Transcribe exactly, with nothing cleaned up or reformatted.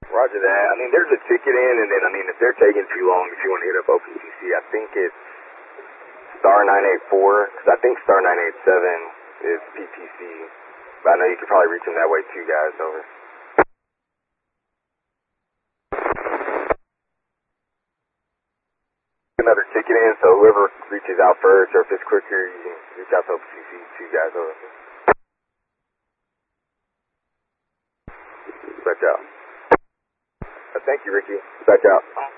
Roger that. I mean, there's a ticket in, and then, I mean, if they're taking too long, if you want to hit up O P C C, I think it's star nine eight four, because I think star nine eight seven is P P C, but I know you could probably reach them that way too, guys. Over. Another ticket in, so whoever reaches out first, or if it's quicker, you can reach out to O P C C too, guys. Over. Back out. Uh, thank you, Ricky. Back out.